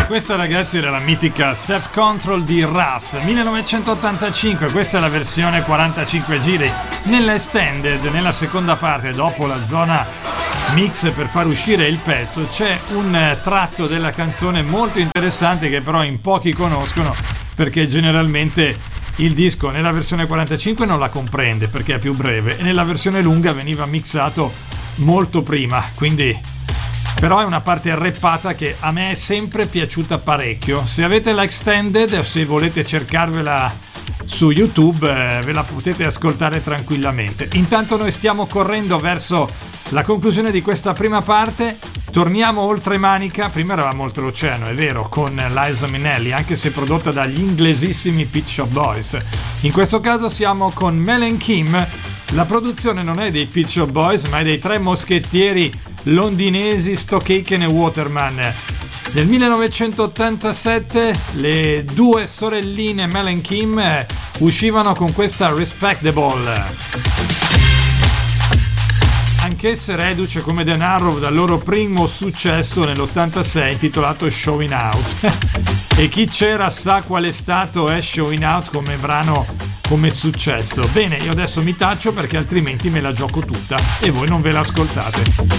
Questa ragazzi era la mitica Self Control di Ruff 1985, questa è la versione 45 giri. Nella extended, nella seconda parte, dopo la zona mix per far uscire il pezzo, c'è un tratto della canzone molto interessante che però in pochi conoscono, perché generalmente il disco nella versione 45 non la comprende perché è più breve e nella versione lunga veniva mixato molto prima, quindi però è una parte rappata che a me è sempre piaciuta parecchio. Se avete la extended o se volete cercarvela su YouTube ve la potete ascoltare tranquillamente. Intanto noi stiamo correndo verso la conclusione di questa prima parte. Torniamo oltre Manica. Prima eravamo oltre l'oceano, è vero, con Liza Minnelli, anche se prodotta dagli inglesissimi Pet Shop Boys. In questo caso siamo con Mel & Kim. La produzione non è dei Pet Shop Boys, ma è dei tre moschettieri londinesi Stockhaken e Waterman. Nel 1987 le due sorelline Mel & Kim uscivano con questa Respectable, anch'esse reduce come The Narrow dal loro primo successo nell'86 intitolato Showing Out. E chi c'era sa qual è stato Showing Out come brano, come successo. Bene, io adesso mi taccio perché altrimenti me la gioco tutta e voi non ve la ascoltate.